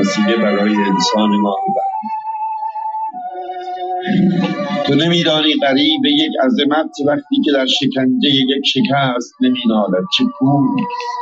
وسیله برای انسان ما تو نمیدانی غریب یک عظمت وقتی که در شکنجه یک شکست نمینالد چه کوری.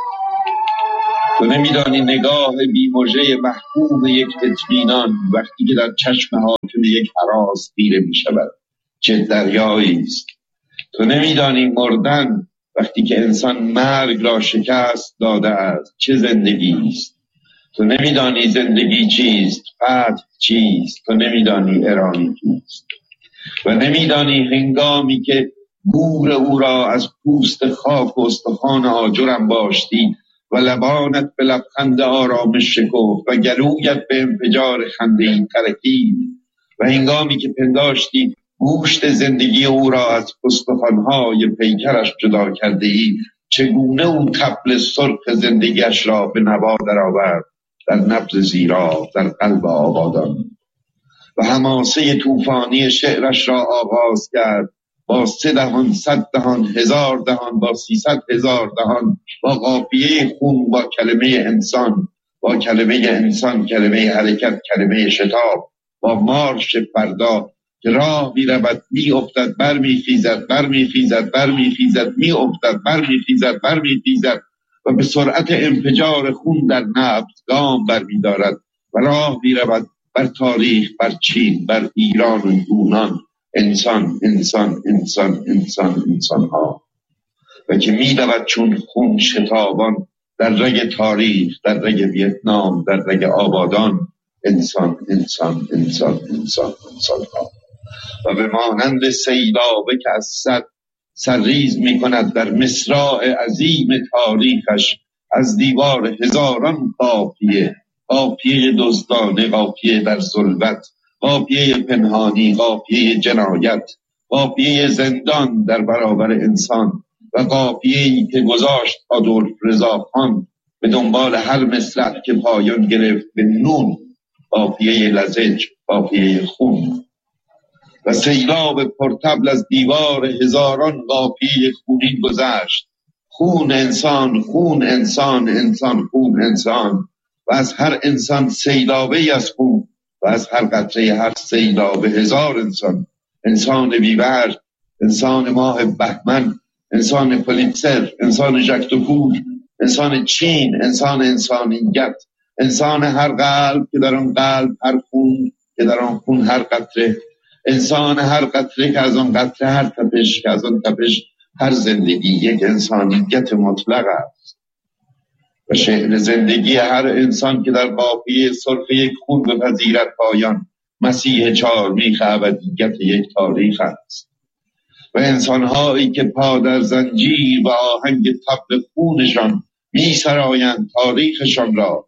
تو نمیدانی نگاه بیمژه محکوم یک اطمینان وقتی که در چشم حاکم یک هراس خیره میشود چه دریایی است. تو نمیدانی مردن وقتی که انسان مرگ را شکست داده است چه زندگی است. تو نمیدانی زندگی چیست، فتح چیست، تو نمیدانی ایرانی چیست و نمیدانی هنگامی که گور او را از پوست خاک و استخوان آجرم باشتی و لبانت به لبخند آرامش شکفت و گلویت به انفجار خنده‌ای ترکید و هنگامی که پنداشتی گوشت زندگی او را از استخوان‌های پیکرش جدا کرده ای چگونه اون طبل سرخ زندگیش را به نوا درآورد در نبض زیرا در قلب آبادان و حماسه طوفانی شعرش را آغاز کرد با 3 دهان 100 دهان 1000 دهان با 300,000 دهان با قافیه خون با کلمه انسان با کلمه انسان کلمه حرکت کلمه شتاب با مارش فردا که راه می‌رود می‌افتد برمیخیزد برمیخیزد برمیخیزد می‌افتد برمیخیزد برمیخیزد و به سرعت انفجار خون در نبض گام برمی‌دارد و راه می‌رود بر تاریخ بر چین بر ایران و یونان انسان انسان انسان انسان انسان ها و که می‌دود چون خون شتابان در رگ تاریخ در رگ ویتنام در رگ آبادان انسان انسان انسان انسان انسان ها و به مانند سیلابه که از صد سرریز می کند در مصراع عظیم تاریخش از دیوار هزاران قافیه قافیه دزدانه قافیه در ظلمت قافیه پنهانی قافیه جنایت قافیه زندان در برابر انسان و قافیه‌ای که گذاشت آدولف رضاخان به دنبال هر مصرع که پایان گرفت به نون قافیه لزج قافیه خون و سیلاب پرتبل از دیوار هزاران قافیه خونین گذشت خون انسان خون انسان انسان خون انسان و از هر انسان سیلابه از خون و از هر قطره هر سیلابه 1000 انسان انسان بی‌وجد انسان ماه بهمن انسان پولیتسر انسان ژاک دو انسان چین انسان انسانیت انسان هر قلب که در آن قلب هر خون که در آن خون هر قطره انسان هر قطره که از آن قطره هر تپش که از آن تپش هر زندگی یک انسانیت مطلق است و شعر زندگی هر انسان که در قافیه سرخ یک خون بپذیرد پایان مسیح 4 میخ ابدیت یک تاریخ است و انسانهایی که پا در زنجیر و آهنگ طبل خونشان میسرایند تاریخشان را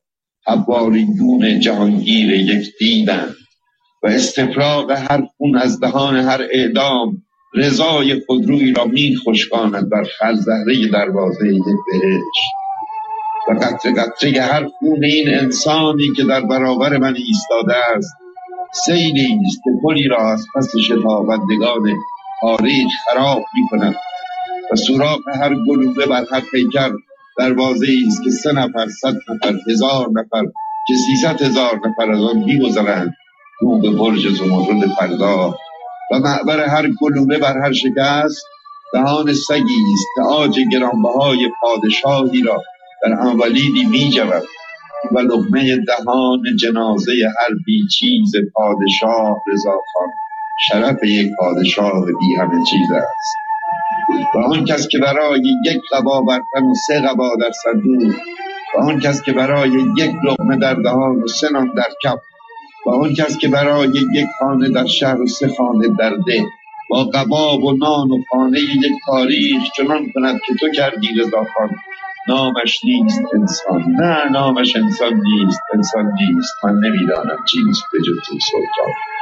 حواریون جهانگیر یک دیدند و استفراغ هر خون از دهان هر اعدام رضای خودرویی را میخشکاند بر خلزهره دروازه یک بهشت و قطره قطره هر خون این انسانی که در برابر من ایستاده است سیلی است که پلی را از پس شتابندگان تاریخ خراب می‌کند و سوراخ هر گلوله بر هر پیکر دروازه‌ای است که 3 نفر 100 نفر 1000 نفر که 300,000 نفر از آن می‌گذرند رو به برج زمرد فردا و معبر هر گلوله بر هر شکست دهان سگی است که عاج گرانبهای پادشاهی را در انولیدی می‌جود و لقمه دهان جنازه هر بیچیز پادشاه رضاخان شرف یک پادشاه بی همه چیز است و آن کس که برای یک قبا برتن و 3 قبا در صندوق و آن کس که برای یک لقمه در دهان و 3 نان در کف و آن کس که برای یک خانه در شهر و 3 خانه در ده با قبا و نان و خانه یک تاریخ چنان کند که تو کردی رضاخان نامش نیست انسان نه نامش انسان نیست انسان نیست من نمیدانم چیست به جز سلطان